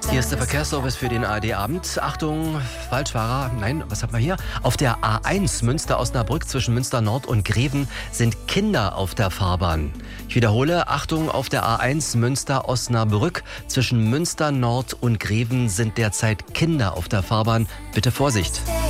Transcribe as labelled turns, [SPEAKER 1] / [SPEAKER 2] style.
[SPEAKER 1] Hier ist der Verkehrsservice für den ARD-Abend. Achtung, Falschfahrer. Nein, was hat man hier? Auf der A1 Münster-Osnabrück zwischen Münster Nord und Greven sind Kinder auf der Fahrbahn. Ich wiederhole, Achtung, auf der A1 Münster-Osnabrück zwischen Münster Nord und Greven sind derzeit Kinder auf der Fahrbahn. Bitte Vorsicht.